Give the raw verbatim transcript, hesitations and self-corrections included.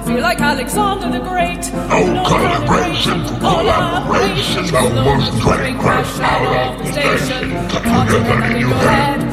feel like Alexander the Great. No calibration for collaboration. The most great crash out of the station. Tuck together in your head.